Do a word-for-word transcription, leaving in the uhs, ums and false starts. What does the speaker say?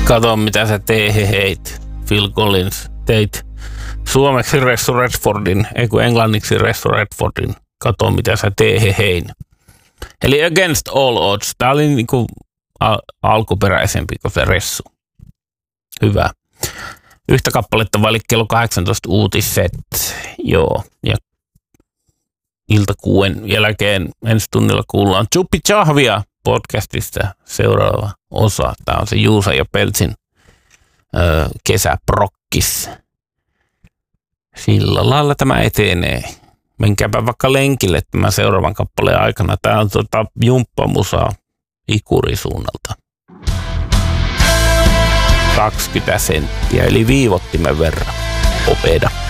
Kato mitä sä teet, Phil Collins, teit suomeksi Ressu Redfordin, ei kun englanniksi Ressu Redfordin. Kato mitä sä teet. Eli Against All Odds. Tää oli niinku al- alkuperäisempi kuin se Ressu. Hyvä. Yhtä kappaletta vaili kello kahdeksantoista uutiset. Joo. Ja ilta kuuden jälkeen ensi tunnilla kuullaan Chuppi Chahvia podcastista seuraava osa. Tää on se Juusa ja Peltsin öö, kesäprokkis. Sillä lailla tämä etenee. Menkääpä vaikka lenkille tämän seuraavan kappaleen aikana. Tää on tota jumppamusaa Ikurisuunnalta. kaksikymmentä senttiä eli viivottimen verran. Opeda.